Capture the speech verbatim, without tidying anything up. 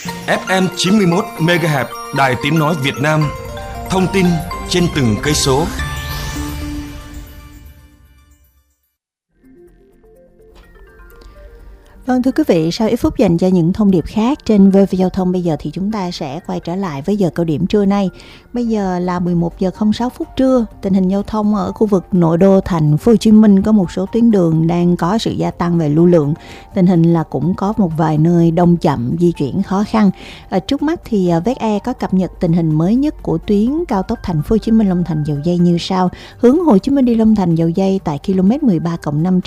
ép em chín mươi mốt mê ga héc Đài Tiếng nói Việt Nam. Thông tin trên từng cây số. Vâng, thưa quý vị, sau ít phút dành cho những thông điệp khác trên vê o vê Giao thông, bây giờ thì chúng ta sẽ quay trở lại với giờ cao điểm trưa nay. Bây giờ là mười một giờ không sáu phút trưa. Tình hình giao thông ở khu vực nội đô thành phố Hồ Chí Minh có một số tuyến đường đang có sự gia tăng về lưu lượng. Tình hình là cũng có một vài nơi đông chậm, di chuyển khó khăn. Ở trước mắt thì vê e e có cập nhật tình hình mới nhất của tuyến cao tốc thành phố Hồ Chí Minh Long Thành Dầu Giây như sau: hướng Hồ Chí Minh đi Long Thành Dầu Giây tại km mười ba cộng năm trăm